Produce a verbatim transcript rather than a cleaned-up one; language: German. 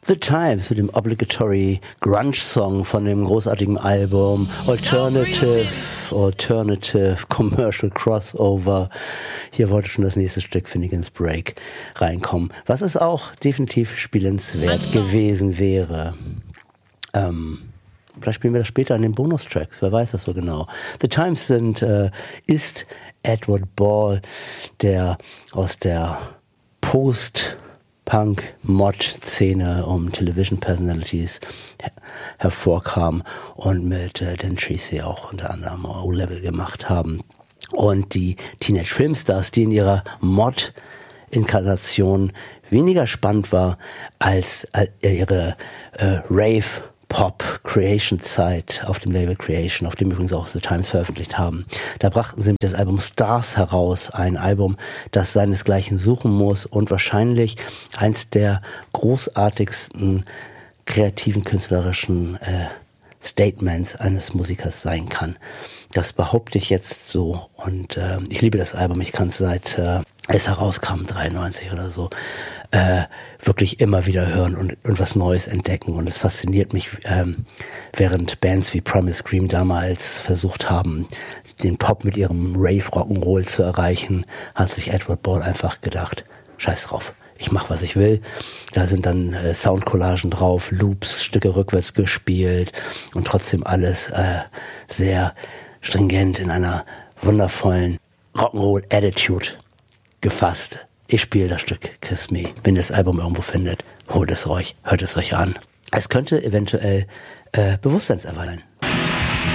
The Times mit dem obligatory Grunge-Song von dem großartigen Album Alternative, Alternative Commercial Crossover. Hier wollte schon das nächste Stück Finnegan's Break reinkommen, was es auch definitiv spielenswert gewesen wäre. Ähm, vielleicht spielen wir das später in den Bonustracks, wer weiß das so genau. The Times sind, äh, ist Edward Ball, der aus der Post- Punk-Mod-Szene um Television Personalities her- hervorkam und mit äh, Dan Tracy auch unter anderem O-Level gemacht haben. Und die Teenage Filmstars, die in ihrer Mod-Inkarnation weniger spannend war als äh, ihre äh, Rave- Pop-Creation-Zeit auf dem Label Creation, auf dem übrigens auch The Times veröffentlicht haben. Da brachten sie mit das Album Stars heraus, ein Album, das seinesgleichen suchen muss und wahrscheinlich eins der großartigsten kreativen, künstlerischen äh, Statements eines Musikers sein kann. Das behaupte ich jetzt so und äh, ich liebe das Album. Ich kann es seit äh, es herauskam, dreiundneunzig oder so, äh, wirklich immer wieder hören und, und was Neues entdecken. Und es fasziniert mich, ähm, während Bands wie Primal Scream damals versucht haben, den Pop mit ihrem Rave-Rock'n'Roll zu erreichen, hat sich Edward Ball einfach gedacht, scheiß drauf, ich mach, was ich will. Da sind dann äh, Soundcollagen drauf, Loops, Stücke rückwärts gespielt und trotzdem alles äh, sehr stringent in einer wundervollen Rock'n'Roll-Attitude gefasst. Ich spiele das Stück Kiss Me. Wenn ihr das Album irgendwo findet, holt es euch, hört es euch an. Es könnte eventuell äh, Bewusstseinserweiternd